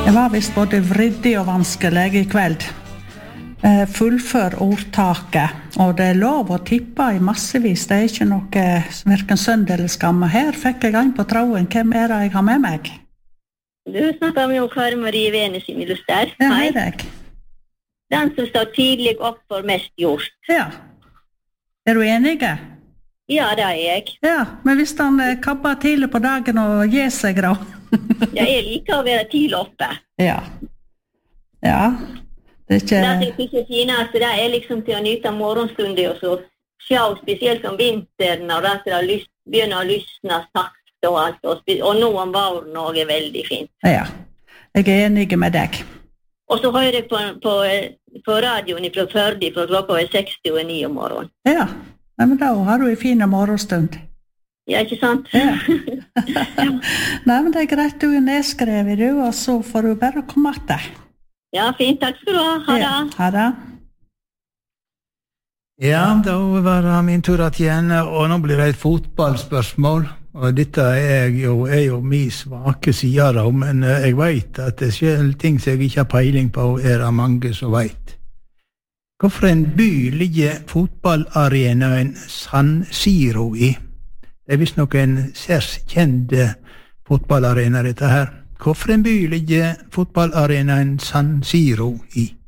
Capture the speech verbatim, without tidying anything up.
Det var visst både vriddig og vanskelig I kveld. Eh, fullfør ordtaket, og det er lov å tippe I massevis. Det er ikke noe hverken synd eller skam. Her fikk jeg en på tråden. Hvem er det jeg har med meg? Du snakker med Kari Marie Venes I Miluster. Ja, hei deg. Den som står tidlig opp for mest gjort. Ja. Er du enige? Ja, det er jeg. Ja, men hvis han eh, kabber tidlig på dagen og gir seg da? Jeg liker å være tidlig oppe. Ja. Ja. Det er ikke... Det er ikke finest, det er liksom til å nyte morgenstunder og så se spesielt om vinteren og det er lyst, begynner å lysne sakte og alt. Og, og nå om våren også er veldig fint. Ja, jeg er enig med deg. Og så hører jeg på, på, på radioen fra Førde fra klokka er seksti og ni om morgenen. Ja, Nei, men da har du en fin morgenstund. Ja, ikke sant? Ja. Nei, men det er greit, du er nedskrevet, du, og så får du bare komme etter. Ja, fint, takk skal du ha. Ha det. Ja, ha det. Ja, da var det min tur igjen, og nå blir det et fotballspørsmål. Og dette er jo, er jo min svake side da, men jeg vet at det skjer ting som jeg ikke har peiling på, er det mange som vet. Hvorfor en by ligger fotballarenaen San Siro I? Det er visst nok en særs kjent fotballarena dette her. Hvorfor en by ligger fotballarenaen San Siro I?